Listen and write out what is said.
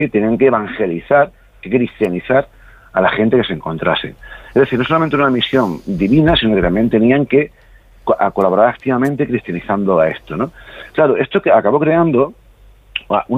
que tenían que evangelizar, que cristianizar a la gente que se encontrase. Es decir, no solamente una misión divina, sino que también tenían que colaborar activamente cristianizando a esto, ¿no? Claro, esto que acabó creando